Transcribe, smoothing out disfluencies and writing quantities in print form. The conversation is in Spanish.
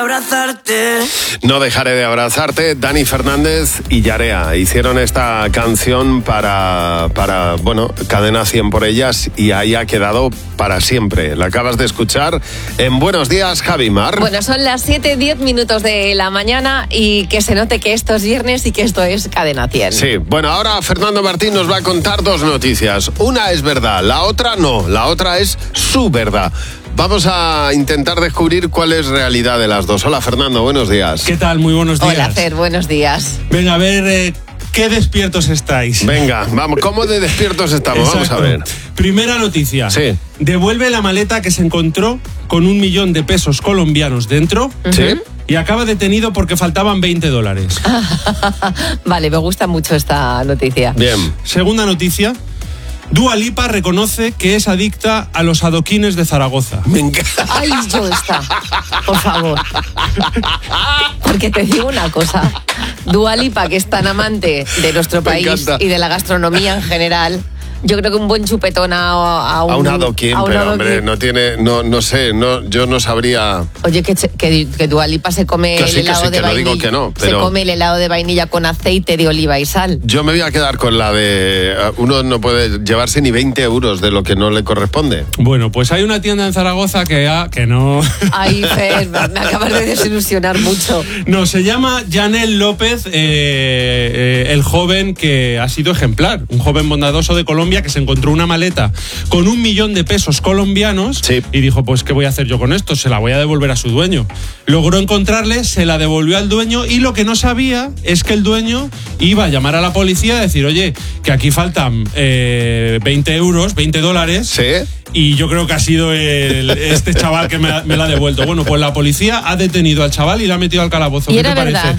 Abrazarte. No dejaré de abrazarte. Dani Fernández y Yarea hicieron esta canción para Cadena 100 por ellas y ahí ha quedado para siempre. La acabas de escuchar en Buenos Días, Javi Mar. Bueno, son las 7:10 de la mañana y que se note que esto es viernes y que esto es Cadena 100. Sí, bueno, ahora Fernando Martín nos va a contar dos noticias. Una es verdad, la otra no. La otra es su verdad. Vamos a intentar descubrir cuál es realidad de las dos. Hola, Fernando, buenos días. ¿Qué tal? Muy buenos días. Hola, Fer, buenos días. Venga, a ver, ¿qué despiertos estáis? Venga, vamos, ¿cómo de despiertos estamos? Exacto. Vamos a ver. Primera noticia. Sí. Devuelve la maleta que se encontró con 1 millón de pesos colombianos dentro. Sí. Y acaba detenido porque faltaban $20. Vale, me gusta mucho esta noticia. Bien. Segunda noticia. Dua Lipa reconoce que es adicta a los adoquines de Zaragoza. Venga. Ay, yo esta, por favor. Porque te digo una cosa. Dua Lipa, que es tan amante de nuestro país encanta. y de la gastronomía en general, yo creo que un buen chupetón a un adoquín, a un pero adoquín. hombre, no tiene, no sé, yo no sabría. Oye, que Dua Lipa se come Que el sí, que helado sí, de que no vainilla. digo que no, pero- Se come el helado de vainilla con aceite de oliva y sal. Yo me voy a quedar con la de uno no puede llevarse ni 20 euros de lo que no le corresponde. Bueno, pues hay una tienda en Zaragoza que no... Ay, Fer, me acabas de desilusionar mucho. No, se llama Yanel López, el joven que ha sido ejemplar, un joven bondadoso de Colombia que se encontró una maleta con 1 millón de pesos colombianos. Sí. Y dijo, pues ¿qué voy a hacer yo con esto? Se la voy a devolver a su dueño. Logró encontrarle, se la devolvió al dueño y lo que no sabía es que el dueño iba a llamar a la policía y decir, oye, que aquí faltan 20 euros, $20. Sí. Y yo creo que ha sido este chaval que me la ha devuelto. Bueno, pues la policía ha detenido al chaval y le ha metido al calabozo. Y ¿Qué era te parece? verdad.